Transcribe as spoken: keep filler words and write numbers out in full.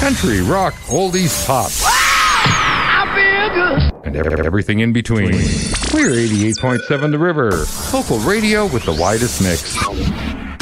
Country, rock, oldies, pop. And everything in between. We're eighty-eight point seven The River, local radio with the widest mix.